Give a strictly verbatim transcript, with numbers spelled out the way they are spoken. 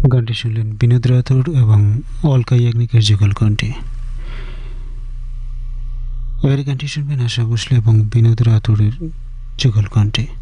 গানটি শুনলেন বিনোদ রাথোর এবং অলকা ইয়াগনিকের যুগল কণ্ঠে। এবারে গানটি শুনবেন আশা ভোসলে এবং বিনোদ রাথোরের যুগল কণ্ঠে।